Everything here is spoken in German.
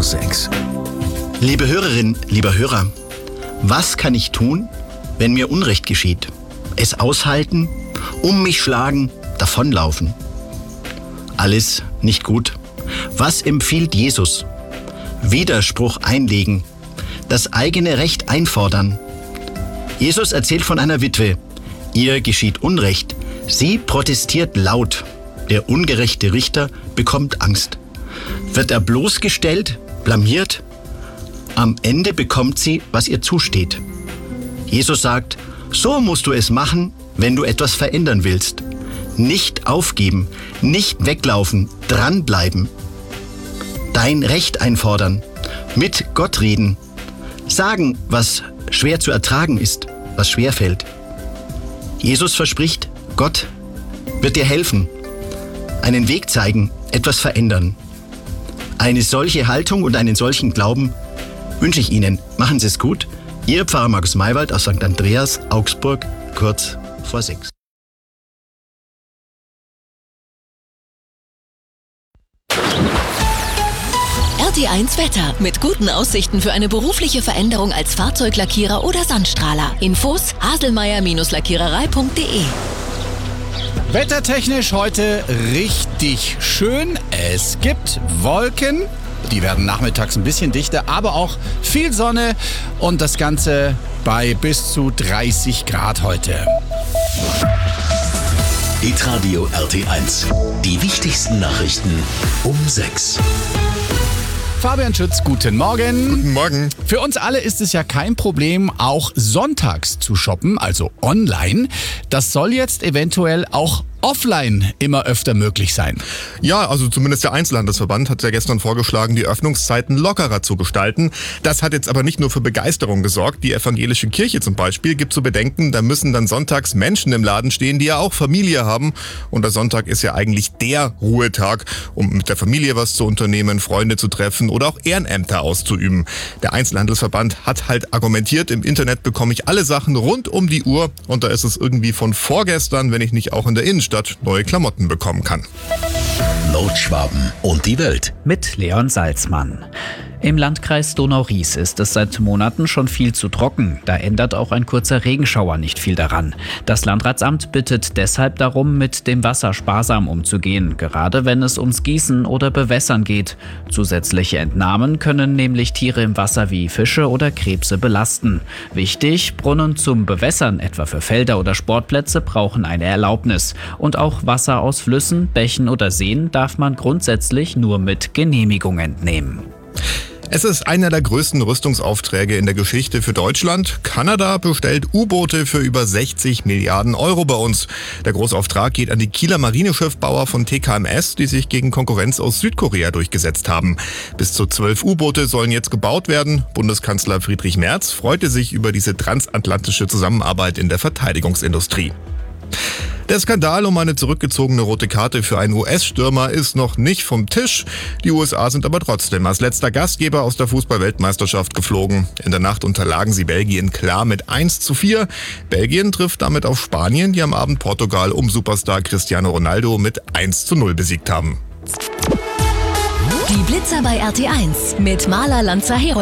6. Liebe Hörerin, lieber Hörer, was kann ich tun, wenn mir Unrecht geschieht? Es aushalten, um mich schlagen, davonlaufen? Alles nicht gut. Was empfiehlt Jesus? Widerspruch einlegen, das eigene Recht einfordern. Jesus erzählt von einer Witwe. Ihr geschieht Unrecht. Sie protestiert laut. Der ungerechte Richter bekommt Angst. Wird er bloßgestellt, blamiert? Am Ende bekommt sie, was ihr zusteht. Jesus sagt, so musst du es machen, wenn du etwas verändern willst. Nicht aufgeben, nicht weglaufen, dranbleiben. Dein Recht einfordern, mit Gott reden, sagen, was schwer zu ertragen ist, was schwer fällt. Jesus verspricht, Gott wird dir helfen, einen Weg zeigen, etwas verändern. Eine solche Haltung und einen solchen Glauben wünsche ich Ihnen. Machen Sie es gut. Ihr Pfarrer Markus Maywald aus St. Andreas, Augsburg, kurz vor 6. RT1 Wetter. Mit guten Aussichten für eine berufliche Veränderung als Fahrzeuglackierer oder Sandstrahler. Infos haselmeier-lackiererei.de. Wettertechnisch heute richtig schön. Es gibt Wolken. Die werden nachmittags ein bisschen dichter, aber auch viel Sonne und das Ganze bei bis zu 30 Grad heute. Hitradio RT1. Die wichtigsten Nachrichten um 6. Fabian Schütz, guten Morgen. Guten Morgen. Für uns alle ist es ja kein Problem, auch sonntags zu shoppen, also online. Das soll jetzt eventuell auch offline immer öfter möglich sein. Ja, also zumindest der Einzelhandelsverband hat ja gestern vorgeschlagen, die Öffnungszeiten lockerer zu gestalten. Das hat jetzt aber nicht nur für Begeisterung gesorgt. Die evangelische Kirche zum Beispiel gibt zu bedenken, da müssen dann sonntags Menschen im Laden stehen, die ja auch Familie haben. Und der Sonntag ist ja eigentlich der Ruhetag, um mit der Familie was zu unternehmen, Freunde zu treffen oder auch Ehrenämter auszuüben. Der Einzelhandelsverband hat halt argumentiert, im Internet bekomme ich alle Sachen rund um die Uhr und da ist es irgendwie von vorgestern, wenn ich nicht auch in der Innenstadt neue Klamotten bekommen kann. Nordschwaben und die Welt. Mit Leon Salzmann. Im Landkreis Donau-Ries ist es seit Monaten schon viel zu trocken. Da ändert auch ein kurzer Regenschauer nicht viel daran. Das Landratsamt bittet deshalb darum, mit dem Wasser sparsam umzugehen, gerade wenn es ums Gießen oder Bewässern geht. Zusätzliche Entnahmen können nämlich Tiere im Wasser wie Fische oder Krebse belasten. Wichtig, Brunnen zum Bewässern, etwa für Felder oder Sportplätze, brauchen eine Erlaubnis. Und auch Wasser aus Flüssen, Bächen oder Seen darf man grundsätzlich nur mit Genehmigung entnehmen. Es ist einer der größten Rüstungsaufträge in der Geschichte für Deutschland. Kanada bestellt U-Boote für über 60 Milliarden Euro bei uns. Der Großauftrag geht an die Kieler Marineschiffbauer von TKMS, die sich gegen Konkurrenz aus Südkorea durchgesetzt haben. Bis zu 12 U-Boote sollen jetzt gebaut werden. Bundeskanzler Friedrich Merz freute sich über diese transatlantische Zusammenarbeit in der Verteidigungsindustrie. Der Skandal um eine zurückgezogene rote Karte für einen US-Stürmer ist noch nicht vom Tisch. Die USA sind aber trotzdem als letzter Gastgeber aus der Fußball-Weltmeisterschaft geflogen. In der Nacht unterlagen sie Belgien klar mit 1:4. Belgien trifft damit auf Spanien, die am Abend Portugal um Superstar Cristiano Ronaldo mit 1:0 besiegt haben. Die Blitzer bei RT1 mit Maler Lanzer